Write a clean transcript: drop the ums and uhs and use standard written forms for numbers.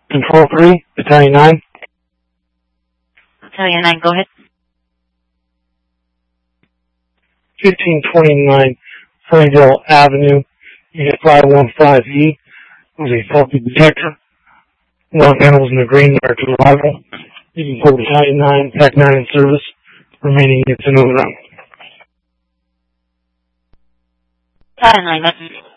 Control 3, Battalion 9. Battalion 9, go ahead. 1529 Sunnydale Avenue, Unit 515E. Was a faulty detector. One panel was in the green prior to arrival. You can call Battalion 9, Pac 9 in service. Remaining units in overrun. Battalion 9,